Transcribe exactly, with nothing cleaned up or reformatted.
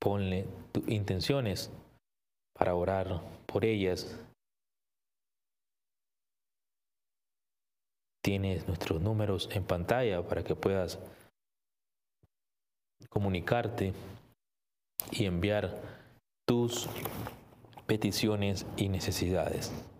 ponle tus intenciones para orar por ellas. Tienes nuestros números en pantalla para que puedas comunicarte y enviar tus peticiones y necesidades.